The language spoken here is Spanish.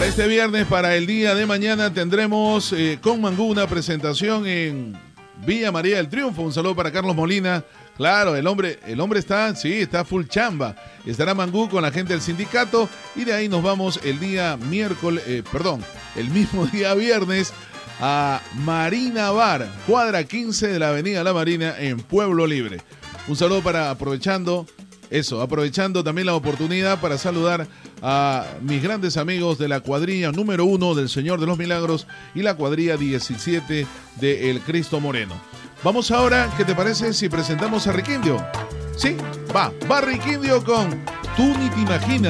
Para este viernes, para el día de mañana, tendremos con Mangú una presentación en Villa María del Triunfo. Un saludo para Carlos Molina. Claro, el hombre está, sí, está full chamba. Estará Mangú con la gente del sindicato y de ahí nos vamos el día el mismo día viernes a Marina Bar, cuadra 15 de la Avenida La Marina en Pueblo Libre. Un saludo para aprovechando también la oportunidad para saludar a mis grandes amigos de la cuadrilla número 1 del Señor de los Milagros y la cuadrilla 17 de El Cristo Moreno. Vamos ahora, ¿qué te parece si presentamos a Riquindio? Sí, va Riquindio con Tú ni te imaginas.